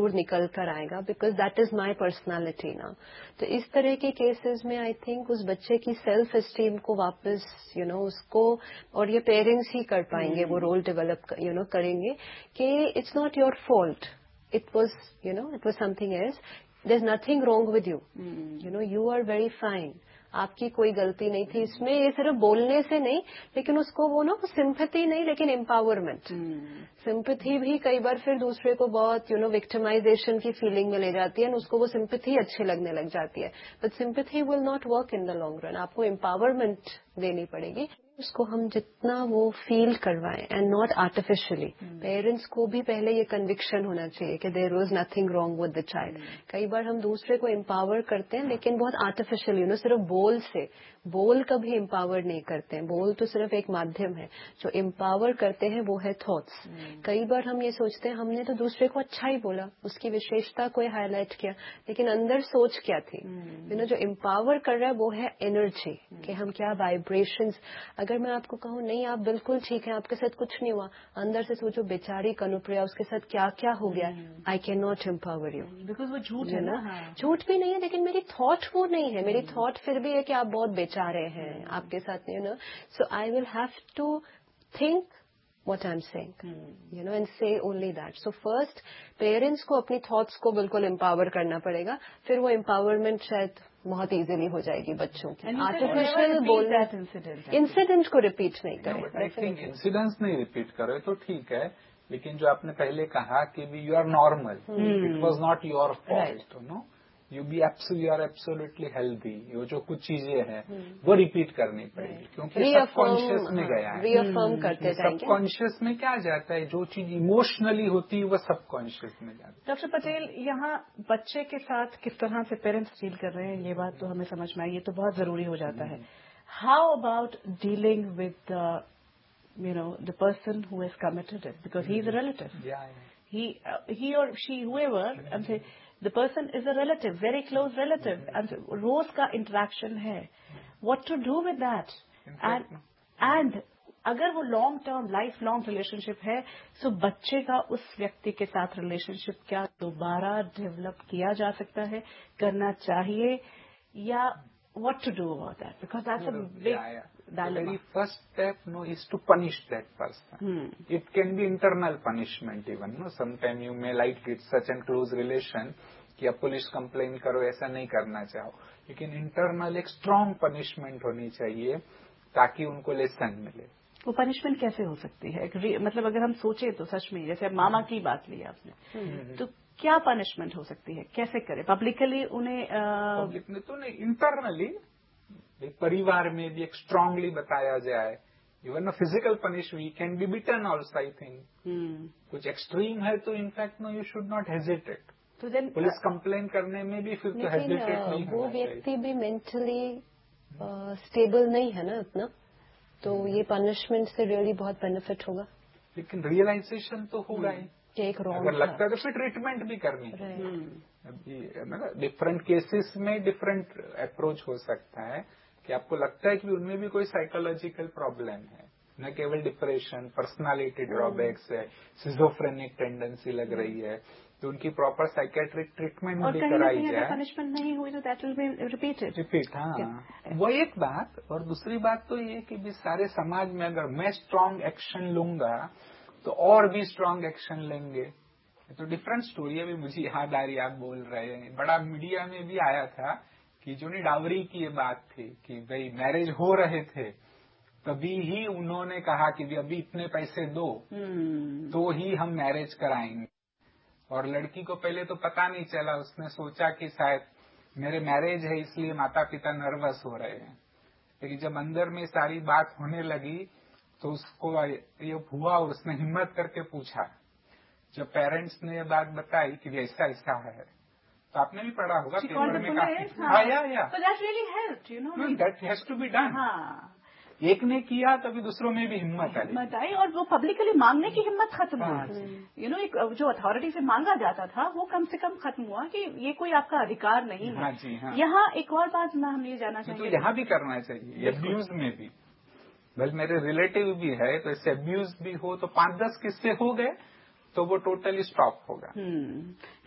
जरूर निकल कर आएगा, because that is my personality ना। तो इस तरह के केसेस में आई थिंक उस बच्चे की सेल्फ एस्टीम को वापस उसको, और ये पेरेंट्स ही कर पाएंगे, वो रोल डेवलप करेंगे कि it's not your fault, it was something else, there's nothing wrong with you, you are very fine, आपकी कोई गलती नहीं थी इसमें। ये सिर्फ बोलने से नहीं, लेकिन उसको वो सिंपैथी नहीं, लेकिन एम्पावरमेंट। सिंपैथी भी कई बार फिर दूसरे को बहुत विक्टिमाइजेशन की फीलिंग में ले जाती है, उसको वो सिंपैथी अच्छी लगने लग जाती है, but sympathy will not work in the long run. आपको एम्पावरमेंट देनी पड़ेगी, उसको हम जितना वो फील करवाएं एंड नॉट आर्टिफिशियली। पेरेंट्स को भी पहले ये कन्विक्शन होना चाहिए कि there was nothing wrong with the child. कई बार हम दूसरे को एम्पावर करते हैं, लेकिन बहुत आर्टिफिशियली, सिर्फ बोल से। बोल कभी एम्पावर नहीं करते हैं, बोल तो सिर्फ एक माध्यम है। जो एम्पावर करते हैं वो है थॉट्स। कई बार हम ये सोचते हैं हमने तो दूसरे को अच्छा ही बोला, उसकी विशेषता को हाईलाइट किया, लेकिन अंदर सोच क्या थी। जो एम्पावर कर रहा है वो है एनर्जी, कि हम क्या वाइब्रेशंस। अगर मैं आपको कहूँ नहीं आप बिल्कुल ठीक है, आपके साथ कुछ नहीं हुआ, अंदर से सोचो बेचारी कनुप्रिया, उसके साथ क्या क्या हो गया, I can not empower you, because वो झूठ है ना। झूठ भी नहीं है, लेकिन मेरी थॉट वो नहीं है। मेरी थॉट फिर भी है कि आप बहुत बेचारे हैं, आपके साथ नहीं। सो I will have to think what I'm saying, and say only that. So first, parents को अपनी thoughts को बिल्कुल empower करना पड़ेगा, फिर वो empowerment शायद बहुत इजीली हो जाएगी बच्चों की। आर्टिफिशियल बोलना, इंसिडेंट को रिपीट नहीं करें। आई थिंक इंसिडेंट्स नहीं रिपीट करे तो ठीक है, लेकिन जो आपने पहले कहा कि you are normal, it was not your fault, you are absolutely healthy, ये जो कुछ चीजें हैं वो रिपीट करनी पड़ेगी, क्योंकि सबकॉन्शियस में गया है। रीअफर्म करते जाएंगे। सबकॉन्शियस में क्या जाता है, जो चीज इमोशनली होती है वो सबकॉन्शियस में जाती है। डॉक्टर पटेल, यहाँ बच्चे के साथ किस तरह से पेरेंट्स डील कर रहे हैं, ये बात तो हमें समझ में आई, ये तो बहुत जरूरी हो जाता है। How about dealing with the person who has committed it, because he is a relative. He or she, whoever, and say the person is a relative, very close relative, and रोज का interaction है. What to do with that? And अगर वो long term life long relationship है, तो बच्चे का उस व्यक्ति के साथ रिलेशनशिप क्या दोबारा डेवलप किया जा सकता है, करना चाहिए, या what to do about that? Because that's a big dilemma. The very first step is to punish that person. It can be internal punishment even. Sometimes you may like it such a close relation कि आप police complain करो, ऐसा नहीं करना चाहो, लेकिन internal एक strong punishment होनी चाहिए ताकि उनको लेसन मिले। वो पनिशमेंट कैसे हो सकती है? मतलब अगर हम सोचे तो सच में, जैसे मामा की बात ली आपने, तो क्या पनिशमेंट हो सकती है, कैसे करें? पब्लिकली उन्हें पब्लिक में तो नहीं, इंटरनली परिवार में भी एक स्ट्रांगली बताया जाए। Even physical punish we can be bitten also, I think. कुछ एक्सट्रीम है तो in fact no, you should not hesitate. तो पुलिस कंप्लेन करने में भी फिर तो हेजिटेट नहीं, वो व्यक्ति भी मेंटली स्टेबल नहीं है ना उतना, तो ये पनिशमेंट से रियली बहुत बेनिफिट होगा। लेकिन रियलाइजेशन तो होगा ही, अगर लगता है तो फिर ट्रीटमेंट भी करनी है। डिफरेंट केसेस में डिफरेंट अप्रोच हो सकता है कि आपको लगता है कि उनमें भी कोई साइकोलॉजिकल प्रॉब्लम है, न केवल डिप्रेशन, पर्सनालिटी ड्रॉबैक्स है, सिजोफ्रेनिक टेंडेंसी लग रही है, तो उनकी प्रॉपर साइकेट्रिक ट्रीटमेंट भी कराई जाए। पनिशमेंट नहीं हुई तो दैट विल बी रिपीट। हाँ, वो एक बात। और दूसरी बात तो ये कि भी सारे समाज में अगर मैं स्ट्रांग एक्शन लूंगा तो और भी स्ट्रांग एक्शन लेंगे। तो डिफरेंट स्टोरी अभी मुझे याद आ रही, आप बोल रहे हैं, बड़ा मीडिया में भी आया था कि जो नहीं डावरी की ये बात थी कि भाई मैरिज हो रहे थे तभी ही उन्होंने कहा कि अभी इतने पैसे दो तो ही हम मैरिज कराएंगे। और लड़की को पहले तो पता नहीं चला, उसने सोचा कि शायद मेरे मैरिज है इसलिए माता पिता नर्वस हो रहे हैं, लेकिन जब अंदर में सारी बात होने लगी तो उसको ये हुआ और उसने हिम्मत करके पूछा। जब पेरेंट्स ने ये बात बताई कि ऐसा ऐसा है, तो आपने भी पढ़ा होगा पेपर में काफी। That has to be done. एक ने किया तभी दूसरों में भी हिम्मत आई, और वो पब्लिकली मांगने की हिम्मत खत्म हुई। एक जो अथॉरिटी से मांगा जाता था वो कम से कम खत्म हुआ कि ये कोई आपका अधिकार नहीं है। हाँ जी, हाँ। यहाँ एक और बात हम ये जानना चाहेंगे, तो यहाँ भी करना चाहिए, एब्यूज में भी। वेल मेरे रिलेटिव भी है, तो इससे अब्यूज भी हो तो 5-10 किस्से हो गए तो वो टोटली स्टॉप होगा।